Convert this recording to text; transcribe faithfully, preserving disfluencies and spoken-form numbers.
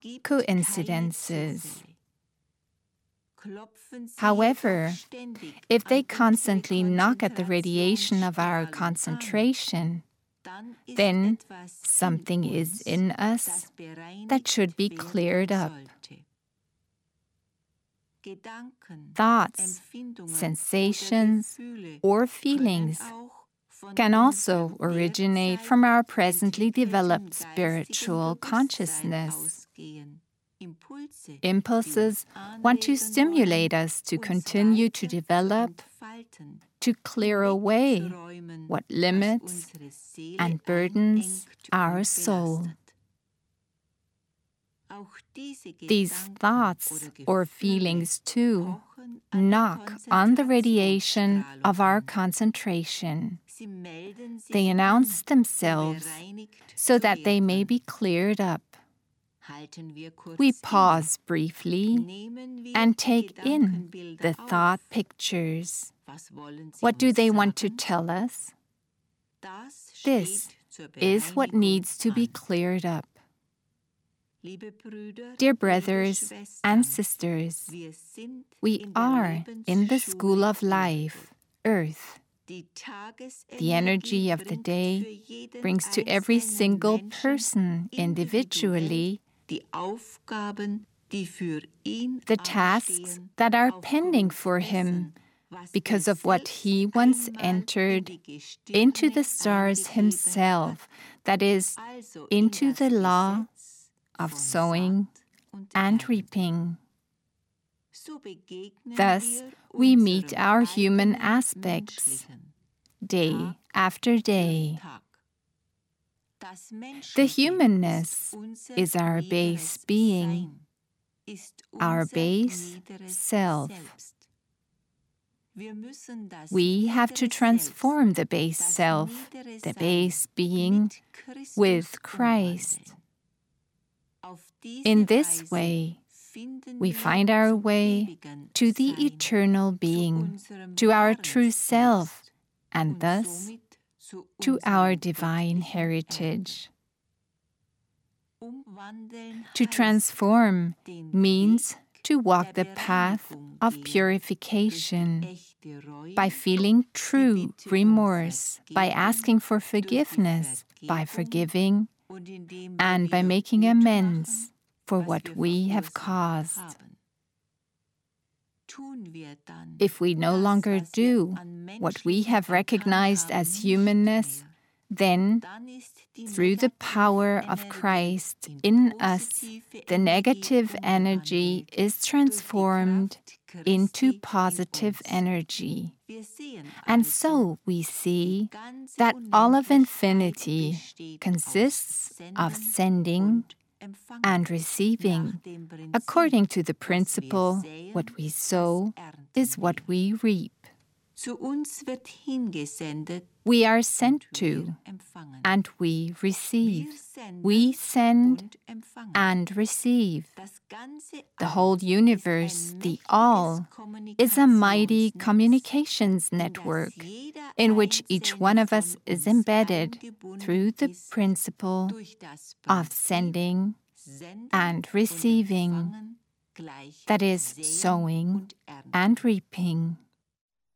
coincidences. However, if they constantly knock at the radiation of our concentration, then something is in us that should be cleared up. Thoughts, sensations, or feelings can also originate from our presently developed spiritual consciousness. Impulses want to stimulate us to continue to develop, to clear away what limits and burdens our soul. These thoughts or feelings, too, knock on the radiation of our concentration. They announce themselves so that they may be cleared up. We pause briefly and take in the thought pictures. What do they want to tell us? This is what needs to be cleared up. Dear brothers and sisters, we are in the school of life, Earth. The energy of the day brings to every single person individually the tasks that are pending for him because of what he once entered into the stars himself, that is, into the law of sowing and reaping. Thus, we meet our human aspects day after day. The humanness is our base being, our base self. We have to transform the base self, the base being, with Christ. In this way, we find our way to the eternal being, to our true self, and thus to our divine heritage. To transform means to walk the path of purification by feeling true remorse, by asking for forgiveness, by forgiving, and by making amends for what we have caused. If we no longer do what we have recognized as humanness, then, through the power of Christ in us, the negative energy is transformed into positive energy. And so we see that all of infinity consists of sending and receiving, according to the principle, what we sow is what we reap. We are sent to, and we receive. We send and receive. The whole universe, the all, is a mighty communications network in which each one of us is embedded through the principle of sending and receiving, that is, sowing and reaping.